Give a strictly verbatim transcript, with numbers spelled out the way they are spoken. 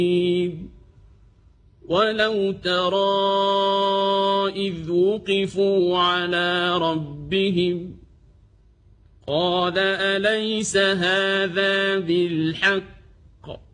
ولو ترى إذ وقفوا على ربهم قال أليس هذا بالحق